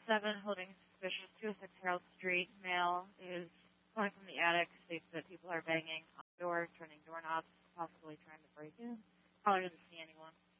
7 holding suspicious 206 Harold Street. Male is calling from the attic. States that people are banging on doors, turning doorknobs, possibly trying to break in. Caller doesn't see anyone.